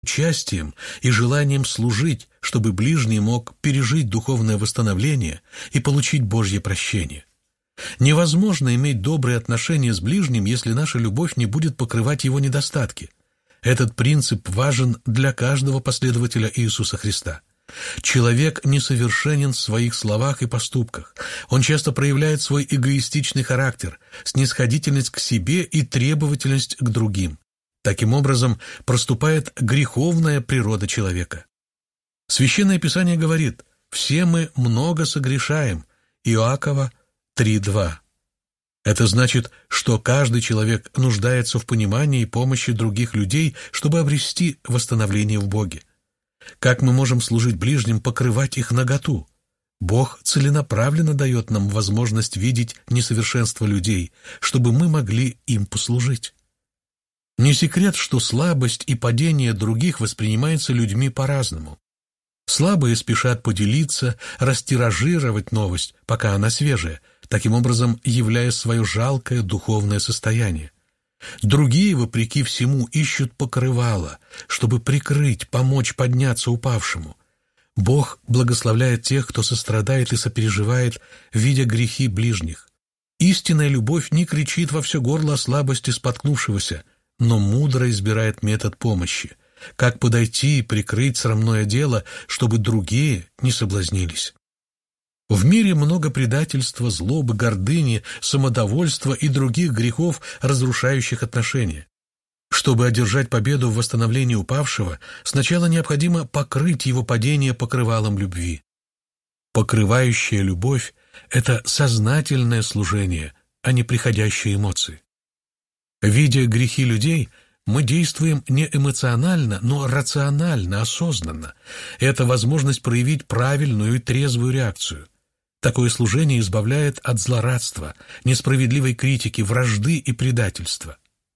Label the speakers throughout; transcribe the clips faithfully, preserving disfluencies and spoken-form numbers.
Speaker 1: участием и желанием служить, чтобы ближний мог пережить духовное восстановление и получить Божье прощение. Невозможно иметь добрые отношения с ближним, если наша любовь не будет покрывать его недостатки. Этот принцип важен для каждого последователя Иисуса Христа. Человек несовершенен в своих словах и поступках. Он часто проявляет свой эгоистичный характер, снисходительность к себе и требовательность к другим. Таким образом, проступает греховная природа человека. Священное Писание говорит: «Все мы много согрешаем» Иакова три два. Это значит, что каждый человек нуждается в понимании и помощи других людей, чтобы обрести восстановление в Боге. Как мы можем служить ближним, покрывать их наготу? Бог целенаправленно дает нам возможность видеть несовершенство людей, чтобы мы могли им послужить. Не секрет, что слабость и падение других воспринимаются людьми по-разному. Слабые спешат поделиться, растиражировать новость, пока она свежая, таким образом являя свое жалкое духовное состояние. Другие, вопреки всему, ищут покрывало, чтобы прикрыть, помочь подняться упавшему. Бог благословляет тех, кто сострадает и сопереживает, видя грехи ближних. Истинная любовь не кричит во все горло о слабости споткнувшегося, но мудро избирает метод помощи. Как подойти и прикрыть срамное дело, чтобы другие не соблазнились. В мире много предательства, злобы, гордыни, самодовольства и других грехов, разрушающих отношения. Чтобы одержать победу в восстановлении упавшего, сначала необходимо покрыть его падение покрывалом любви. Покрывающая любовь – это сознательное служение, а не приходящие эмоции. Видя грехи людей, мы действуем не эмоционально, но рационально, осознанно. Это возможность проявить правильную и трезвую реакцию. Такое служение избавляет от злорадства, несправедливой критики, вражды и предательства.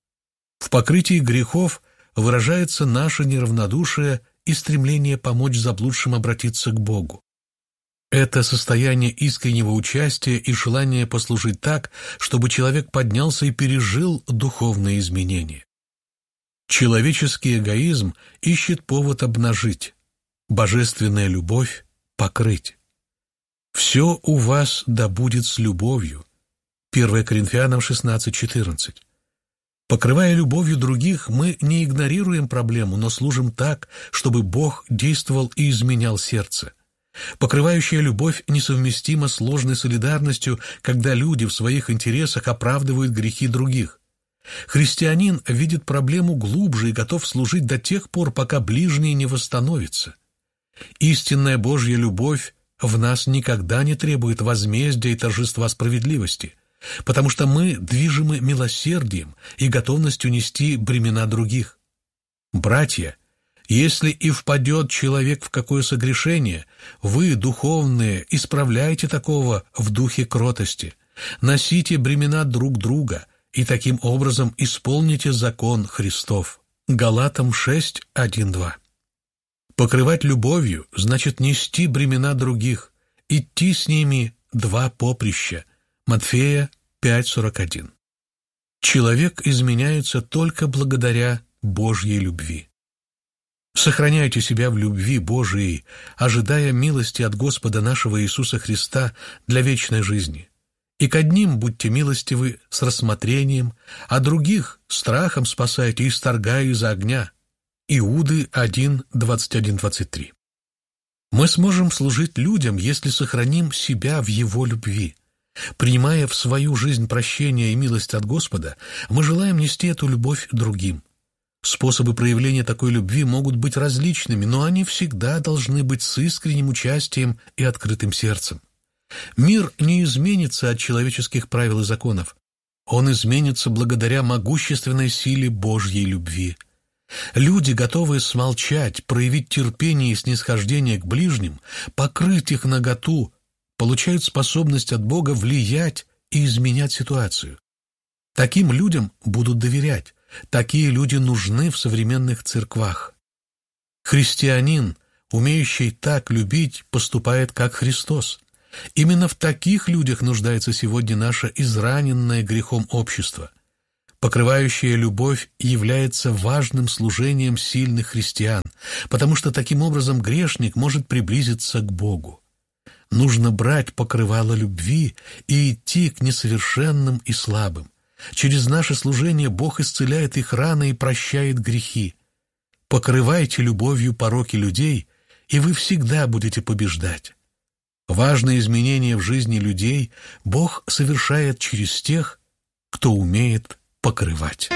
Speaker 1: В покрытии грехов выражается наше неравнодушие и стремление помочь заблудшим обратиться к Богу. Это состояние искреннего участия и желание послужить так, чтобы человек поднялся и пережил духовные изменения. Человеческий эгоизм ищет повод обнажить, божественная любовь — покрыть. «Все у вас да будет с любовью» первое Коринфянам шестнадцать четырнадцать. Покрывая любовью других, мы не игнорируем проблему, но служим так, чтобы Бог действовал и изменял сердце. Покрывающая любовь несовместима с ложной солидарностью, когда люди в своих интересах оправдывают грехи других. Христианин видит проблему глубже и готов служить до тех пор, пока ближний не восстановится. Истинная Божья любовь в нас никогда не требует возмездия и торжества справедливости, потому что мы движимы милосердием и готовностью нести бремена других. Братья, если и впадет человек в какое согрешение, вы, духовные, исправляйте такого в духе кротости, носите бремена друг друга и таким образом исполните закон Христов. Галатам шесть один два. Покрывать любовью значит нести бремена других, идти с ними два поприща. Матфея пять сорок один. Человек изменяется только благодаря Божьей любви. Сохраняйте себя в любви Божией, ожидая милости от Господа нашего Иисуса Христа для вечной жизни. И к одним будьте милостивы с рассмотрением, а других страхом спасайте, исторгая из огня. Иуды один двадцать один двадцать три. Мы сможем служить людям, если сохраним себя в Его любви. Принимая в свою жизнь прощение и милость от Господа, мы желаем нести эту любовь другим. Способы проявления такой любви могут быть различными, но они всегда должны быть с искренним участием и открытым сердцем. Мир не изменится от человеческих правил и законов. Он изменится благодаря могущественной силе Божьей любви. Люди, готовые смолчать, проявить терпение и снисхождение к ближним, покрыть их наготу, получают способность от Бога влиять и изменять ситуацию. Таким людям будут доверять. Такие люди нужны в современных церквах. Христианин, умеющий так любить, поступает как Христос. Именно в таких людях нуждается сегодня наше израненное грехом общество. Покрывающая любовь является важным служением сильных христиан, потому что таким образом грешник может приблизиться к Богу. Нужно брать покрывало любви и идти к несовершенным и слабым. Через наше служение Бог исцеляет их раны и прощает грехи. Покрывайте любовью пороки людей, и вы всегда будете побеждать. Важные изменения в жизни людей Бог совершает через тех, кто умеет покрывать.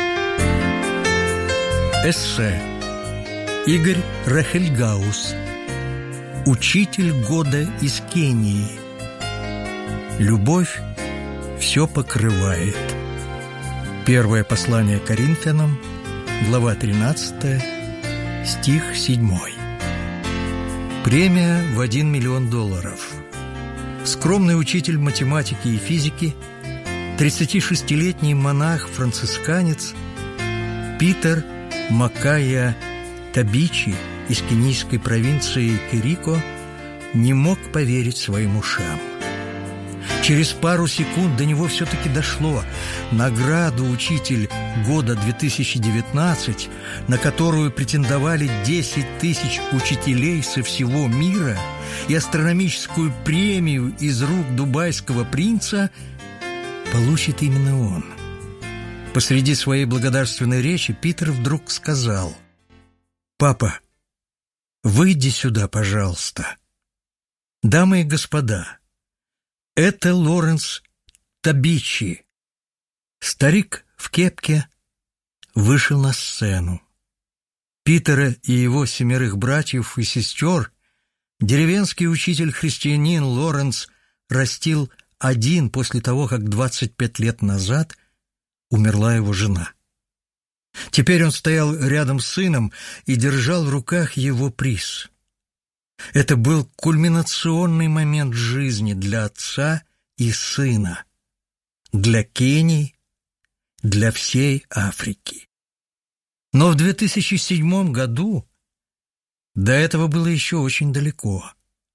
Speaker 2: Эссе. Игорь Рахельгаус. Учитель года из Кении. Любовь все покрывает. Первое послание Коринфянам, глава тринадцатая, стих седьмой. Премия в один миллион долларов. Скромный учитель математики и физики, тридцатишестилетний монах-францисканец Питер Макая Табичи из кенийской провинции Керико не мог поверить своим ушам. Через пару секунд до него все-таки дошло. Награду «Учитель года две тысячи девятнадцать», на которую претендовали десять тысяч учителей со всего мира, и астрономическую премию из рук дубайского принца, получит именно он. Посреди своей благодарственной речи Питер вдруг сказал: «Папа, выйди сюда, пожалуйста. Дамы и господа, это Лоренс Табичи». Старик в кепке вышел на сцену. Питера и его семерых братьев и сестер деревенский учитель-христианин Лоренс растил один после того, как двадцать пять лет назад умерла его жена. Теперь он стоял рядом с сыном и держал в руках его приз. Это был кульминационный момент жизни для отца и сына, для Кении, для всей Африки. Но в две тысячи седьмом году до этого было еще очень далеко.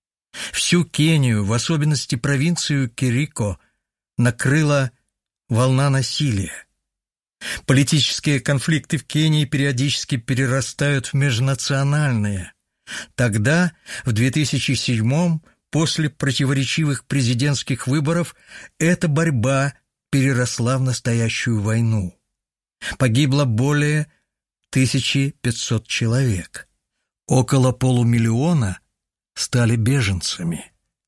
Speaker 2: Всю Кению, в особенности провинцию Керико, накрыла волна насилия. Политические конфликты в Кении периодически перерастают в межнациональные. Тогда, в две тысячи седьмом, после противоречивых президентских выборов, эта борьба переросла в настоящую войну. Погибло более тысячи пятисот человек. Около полумиллиона стали беженцами.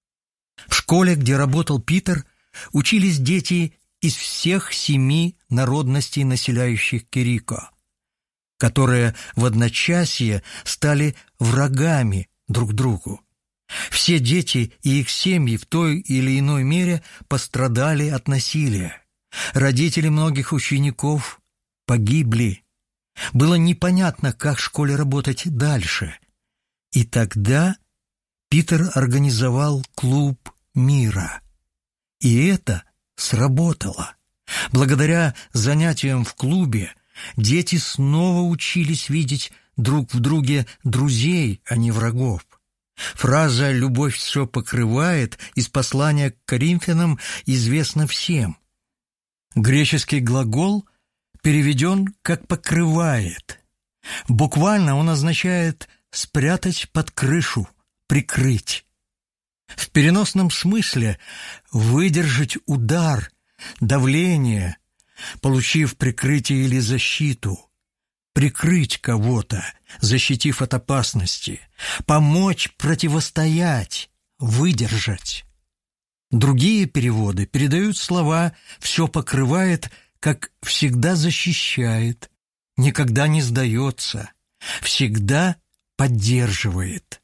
Speaker 2: В школе, где работал Питер, учились дети из всех семи народностей, населяющих Керико, которые в одночасье стали врагами друг другу. Все дети и их семьи в той или иной мере пострадали от насилия. Родители многих учеников погибли. Было непонятно, как в школе работать дальше. И тогда Питер организовал клуб мира. И это сработало. Благодаря занятиям в клубе дети снова учились видеть друг в друге друзей, а не врагов. Фраза «любовь все покрывает» из послания к Коринфянам известна всем. Греческий глагол переведен как «покрывает». Буквально он означает «спрятать под крышу», «прикрыть». В переносном смысле выдержать удар, давление, получив прикрытие или защиту, прикрыть кого-то, защитив от опасности, помочь противостоять, выдержать. Другие переводы передают слова «все покрывает», как «всегда защищает», «никогда не сдается», «всегда поддерживает».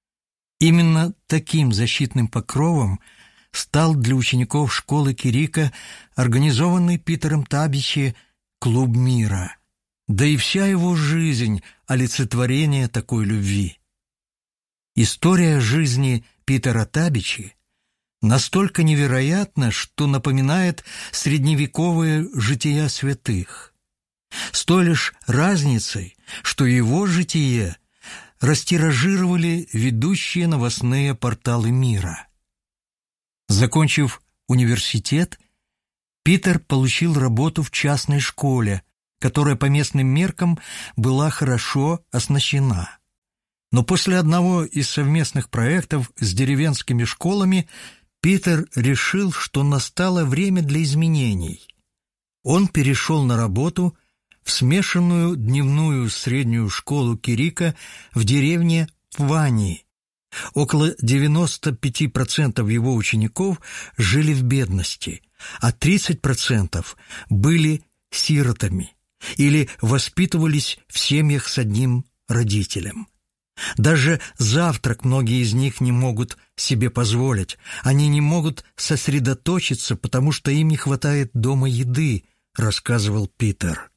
Speaker 2: Именно таким защитным покровом стал для учеников школы Керико организованный Питером Табичи клуб мира. Да и вся его жизнь – олицетворение такой любви. История жизни Питера Табичи настолько невероятна, что напоминает средневековые жития святых. С той лишь разницей, что его житие растиражировали ведущие новостные порталы мира. Закончив университет, Питер получил работу в частной школе, которая по местным меркам была хорошо оснащена. Но после одного из совместных проектов с деревенскими школами Питер решил, что настало время для изменений. Он перешел на работу в смешанную дневную среднюю школу Кирика в деревне Пвани. Около девяносто пять процентов его учеников жили в бедности, а тридцать процентов были сиротами или воспитывались в семьях с одним родителем. Даже завтрак многие из них не могут себе позволить. Они не могут сосредоточиться, потому что им не хватает дома еды, рассказывал Питер.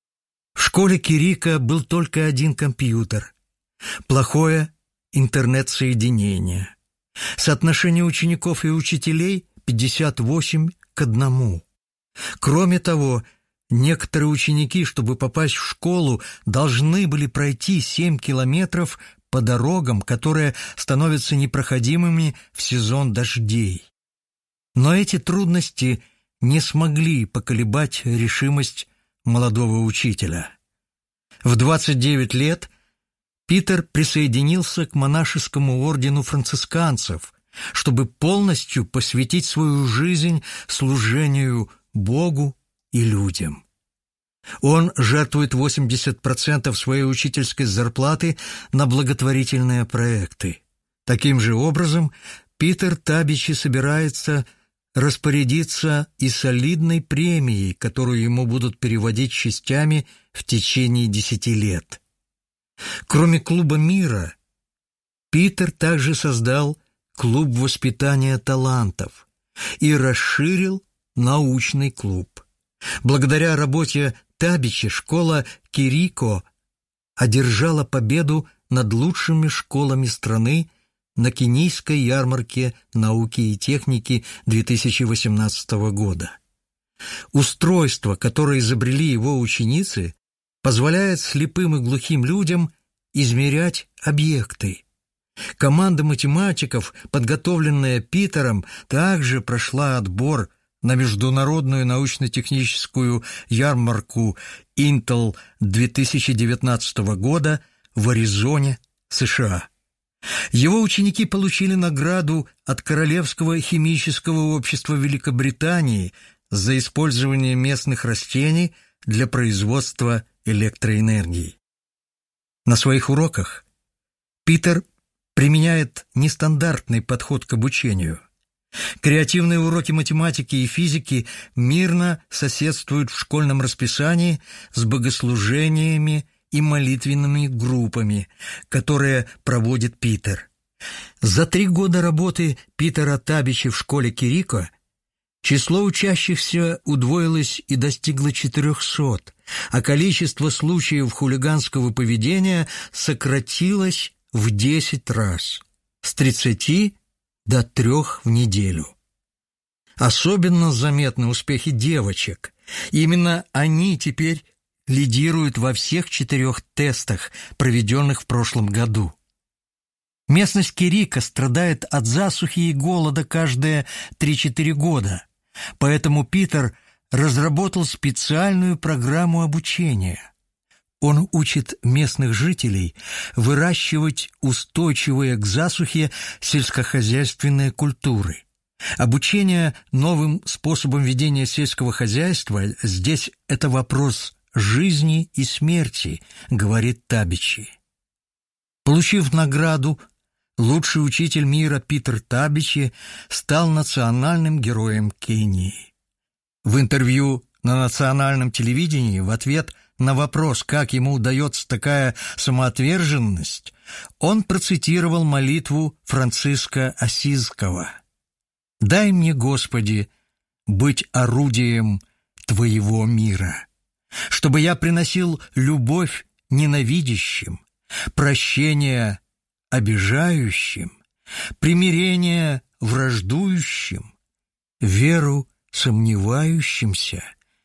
Speaker 2: В школе Кирика был только один компьютер. Плохое интернет-соединение. Соотношение учеников и учителей пятьдесят восемь к одному. Кроме того, некоторые ученики, чтобы попасть в школу, должны были пройти семь километров по дорогам, которые становятся непроходимыми в сезон дождей. Но эти трудности не смогли поколебать решимость молодого учителя. В двадцать девять лет Питер присоединился к монашескому ордену францисканцев, чтобы полностью посвятить свою жизнь служению Богу и людям. Он жертвует восемьдесят процентов своей учительской зарплаты на благотворительные проекты. Таким же образом, Питер Табичи собирается распорядиться и солидной премией, которую ему будут переводить частями в течение десяти лет. Кроме Клуба мира, Питер также создал Клуб воспитания талантов и расширил научный клуб. Благодаря работе Табичи школа Кирико одержала победу над лучшими школами страны на Кенийской ярмарке науки и техники две тысячи восемнадцатого года. Устройство, которое изобрели его ученицы, позволяет слепым и глухим людям измерять объекты. Команда математиков, подготовленная Питером, также прошла отбор на международную научно-техническую ярмарку Intel две тысячи девятнадцатого года в Аризоне, США. Его ученики получили награду от Королевского химического общества Великобритании за использование местных растений для производства электроэнергии. На своих уроках Питер применяет нестандартный подход к обучению. Креативные уроки математики и физики мирно соседствуют в школьном расписании с богослужениями и молитвенными группами, которые проводит Питер. За три года работы Питера Табичи в школе Кирико число учащихся удвоилось и достигло четырехсот, а количество случаев хулиганского поведения сократилось в десять раз, с тридцати до трех в неделю. Особенно заметны успехи девочек. Именно они теперь лидируют во всех четырех тестах, проведенных в прошлом году. Местность Кирико страдает от засухи и голода каждые три-четыре года, поэтому Питер разработал специальную программу обучения. Он учит местных жителей выращивать устойчивые к засухе сельскохозяйственные культуры. Обучение новым способам ведения сельского хозяйства здесь это вопрос жизни и смерти, говорит Табичи. Получив награду, лучший учитель мира Питер Табичи стал национальным героем Кении. В интервью на национальном телевидении в ответ на вопрос, как ему удается такая самоотверженность, он процитировал молитву Франциска Ассизского: «Дай мне, Господи, быть орудием Твоего мира, чтобы я приносил любовь ненавидящим, прощение обижающим, примирение враждующим, веру сомневающимся,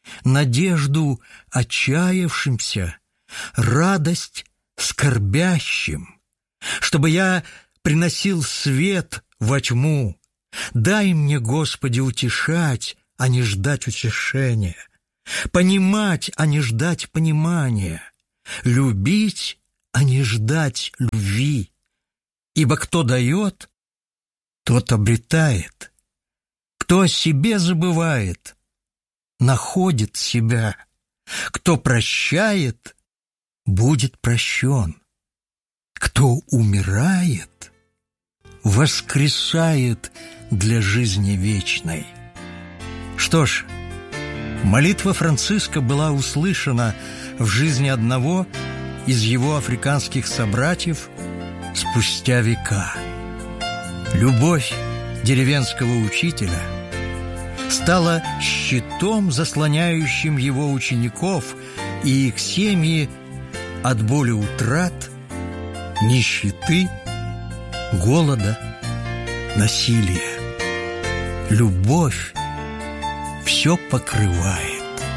Speaker 2: надежду отчаявшимся, радость скорбящим, чтобы я приносил свет во тьму. Дай мне, Господи, утешать а не ждать утешения, понимать, а не ждать понимания, любить, а не ждать любви. Ибо кто дает, тот обретает, кто о себе забывает, находит себя, кто прощает, будет прощен, кто умирает, воскресает для жизни вечной. Что ж, молитва Франциска была услышана в жизни одного из его африканских собратьев спустя века. Любовь деревенского учителя стала щитом, заслоняющим его учеников и их семьи от боли утрат, нищеты, голода, насилия. Любовь все покрывает.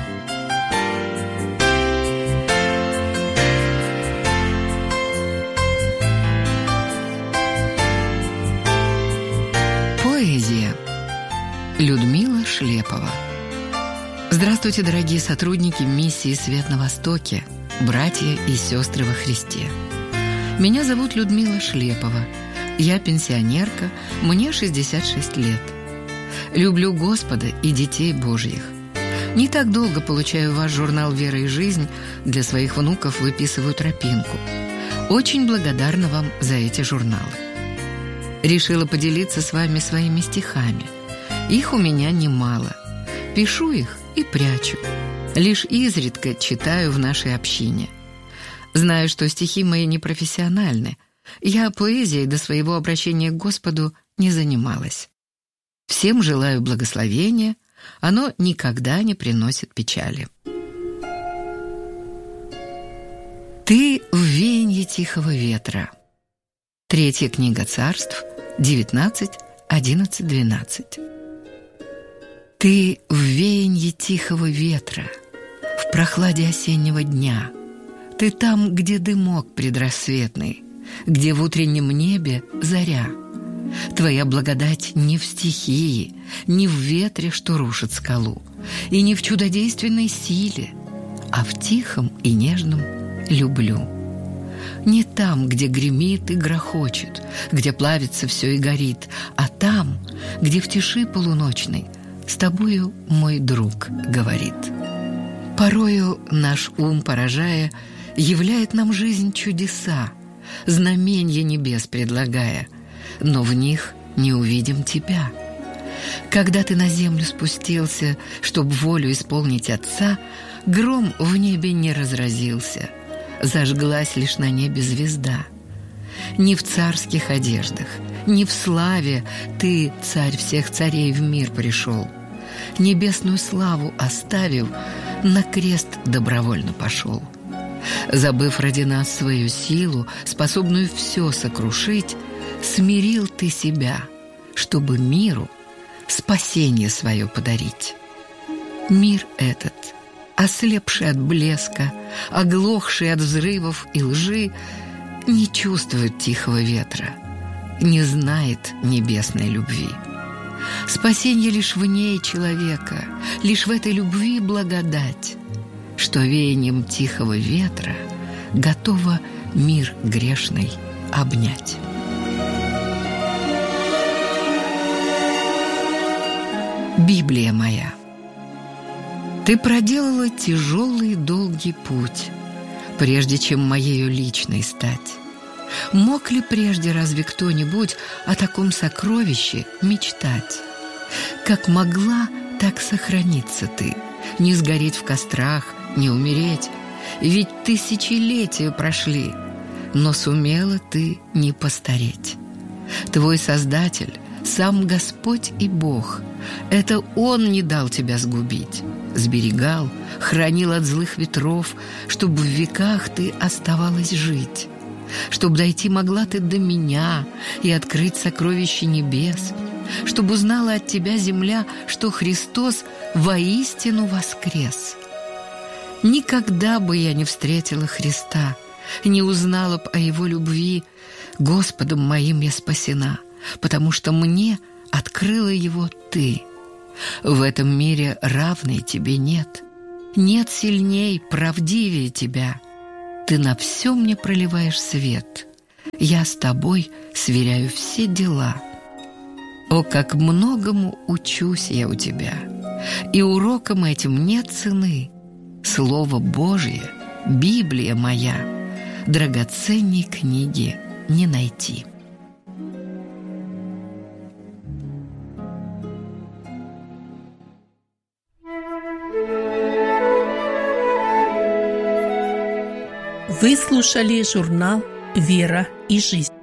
Speaker 3: Поэзия. Людмила Шлепова. Здравствуйте, дорогие сотрудники миссии «Свет на Востоке», братья и сестры во Христе. Меня зовут Людмила Шлепова. Я пенсионерка, мне шестьдесят шесть лет. Люблю Господа и детей Божьих. Не так долго получаю ваш журнал «Вера и жизнь», для своих внуков выписываю тропинку. Очень благодарна вам за эти журналы. Решила поделиться с вами своими стихами. Их у меня немало. Пишу их и прячу. Лишь изредка читаю в нашей общине. Знаю, что стихи мои непрофессиональны. Я поэзией до своего обращения к Господу не занималась. Всем желаю благословения, оно никогда не приносит печали. Ты в веянье тихого ветра. Третья книга Царств, девятнадцать, одиннадцать, двенадцать. Ты в веянье тихого ветра, в прохладе осеннего дня. Ты там, где дымок предрассветный, где в утреннем небе заря. Твоя благодать не в стихии, не в ветре, что рушит скалу, и не в чудодейственной силе, а в тихом и нежном «люблю». Не там, где гремит и грохочет, где плавится все и горит, а там, где в тиши полуночной с тобою мой друг говорит. Порою наш ум, поражая, являет нам жизнь чудеса, знаменья небес предлагая, но в них не увидим тебя. Когда ты на землю спустился, чтоб волю исполнить Отца, гром в небе не разразился, зажглась лишь на небе звезда. Не в царских одеждах, не в славе ты, царь всех царей, в мир пришел. Небесную славу оставив, на крест добровольно пошел. Забыв ради нас свою силу, способную все сокрушить, смирил ты себя, чтобы миру спасение свое подарить. Мир этот, ослепший от блеска, оглохший от взрывов и лжи, не чувствует тихого ветра, не знает небесной любви. Спасение лишь в ней человека, лишь в этой любви благодать, что веянием тихого ветра готова мир грешный обнять. Библия моя. Ты проделала тяжелый долгий путь, прежде чем моею личной стать. Мог ли прежде разве кто-нибудь о таком сокровище мечтать? Как могла, так сохраниться ты, не сгореть в кострах, не умереть, ведь тысячелетия прошли, но сумела ты не постареть. Твой Создатель, сам Господь и Бог, это Он не дал тебя сгубить, сберегал, хранил от злых ветров, чтобы в веках ты оставалась жить, чтобы дойти могла ты до меня и открыть сокровища небес, чтобы узнала от тебя земля, что Христос воистину воскрес. Никогда бы я не встретила Христа, не узнала б о Его любви, Господом моим я спасена, потому что мне открыла Его Ты. В этом мире равной тебе нет. Нет сильней, правдивее тебя. Ты на все мне проливаешь свет. Я с тобой сверяю все дела. О, как многому учусь я у тебя, и урокам этим нет цены. Слово Божье, Библия моя, драгоценней книги не найти.
Speaker 4: Вы слушали журнал «Вера и жизнь».